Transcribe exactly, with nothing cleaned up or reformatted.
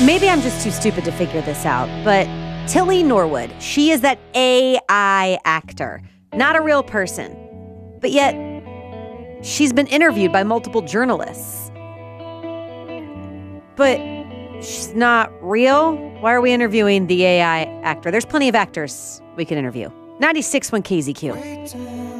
Maybe I'm just too stupid to figure this out, but Tilly Norwood, she is that A I actor, not a real person. But yet, she's been interviewed by multiple journalists. But she's not real? Why are we interviewing the A I actor? There's plenty of actors we can interview. ninety-six point one K Z Q.